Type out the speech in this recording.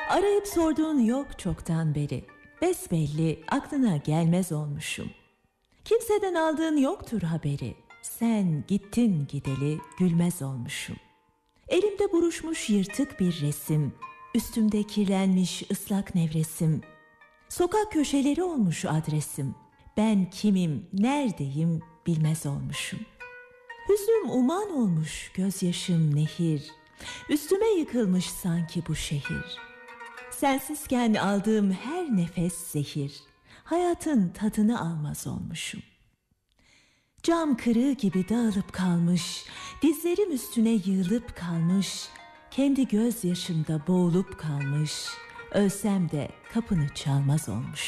Arayıp sorduğun yok çoktan beri, besbelli aklına gelmez olmuşum. Kimseden aldığın yoktur haberi, sen gittin gideli gülmez olmuşum. Elimde buruşmuş yırtık bir resim, üstümde kirlenmiş ıslak nevresim. Sokak köşeleri olmuş adresim, ben kimim, neredeyim bilmez olmuşum. Hüznüm uman olmuş, gözyaşım nehir, üstüme yıkılmış sanki bu şehir. Sensizken aldığım her nefes zehir, hayatın tadını almaz olmuşum. Cam kırığı gibi dağılıp kalmış, dizlerim üstüne yığılıp kalmış, kendi gözyaşımda boğulup kalmış, ölsem de kapını çalmaz olmuş.